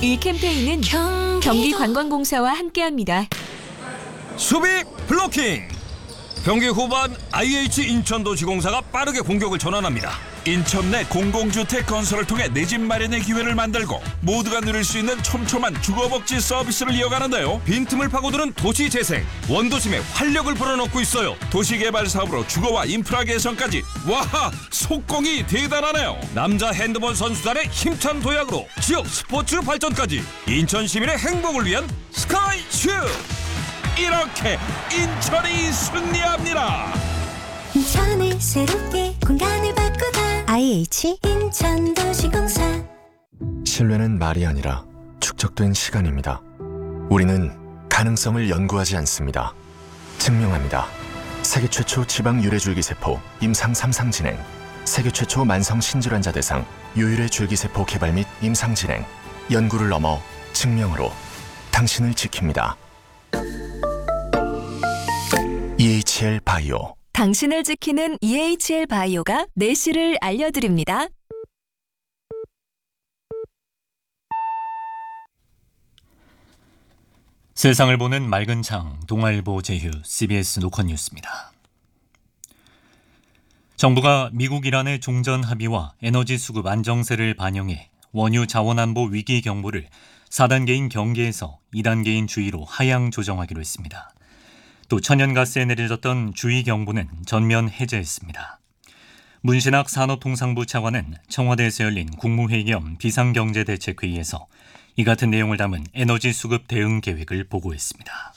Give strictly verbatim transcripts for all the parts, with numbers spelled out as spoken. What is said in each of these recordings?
이 캠페인은 경기관광공사와 함께합니다. 수비 블로킹. 경기 후반 아이에이치 인천도시공사가 빠르게 공격을 전환합니다. 인천 내 공공주택 건설을 통해 내 집 마련의 기회를 만들고 모두가 누릴 수 있는 촘촘한 주거복지 서비스를 이어가는데요. 빈틈을 파고드는 도시재생, 원도심에 활력을 불어넣고 있어요. 도시개발 사업으로 주거와 인프라 개선까지. 와하, 속공이 대단하네요. 남자 핸드볼 선수단의 힘찬 도약으로 지역 스포츠 발전까지. 인천 시민의 행복을 위한 스카이슈. 이렇게 인천이 승리합니다. 인천을 새롭게 공간을 바꾸다. 아이에이치 인천도시공사. 신뢰는 말이 아니라 축적된 시간입니다. 우리는 가능성을 연구하지 않습니다. 증명합니다. 세계 최초 지방 유래줄기세포 임상 삼 상 진행, 세계 최초 만성 신질환자 대상 유유래 줄기세포 개발 및 임상 진행. 연구를 넘어 증명으로 당신을 지킵니다. 이에이치엘 바이오. 당신을 지키는 이에이치엘 바이오가 내실을 알려드립니다. 세상을 보는 맑은 창, 동아일보 제휴, 씨비에스 노컷 뉴스입니다. 정부가 미국 이란의 종전 합의와 에너지 수급 안정세를 반영해 원유 자원안보 위기 경보를 사 단계인 경계에서 이 단계인 주의로 하향 조정하기로 했습니다. 또 천연가스에 내려졌던 주의경보는 전면 해제했습니다. 문신학 산업통상부 차관은 청와대에서 열린 국무회의 겸 비상경제대책회의에서 이 같은 내용을 담은 에너지 수급 대응 계획을 보고했습니다.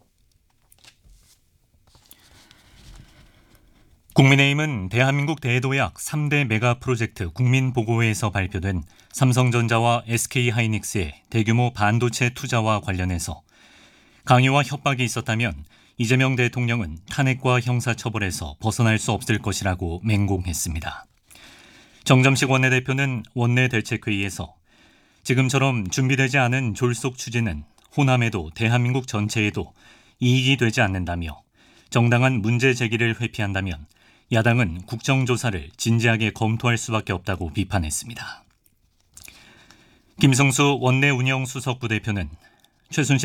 국민의힘은 대한민국 대도약 삼 대 메가 프로젝트 국민보고회에서 발표된 삼성전자와 에스케이하이닉스의 대규모 반도체 투자와 관련해서 강요와 협박이 있었다면 이재명 대통령은 탄핵과 형사처벌에서 벗어날 수 없을 것이라고 맹공했습니다. 정점식 원내대표는 원내대책회의에서 지금처럼 준비되지 않은 졸속 추진은 호남에도 대한민국 전체에도 이익이 되지 않는다며 정당한 문제 제기를 회피한다면 야당은 국정조사를 진지하게 검토할 수밖에 없다고 비판했습니다. 김성수 원내운영수석 부대표는 최순실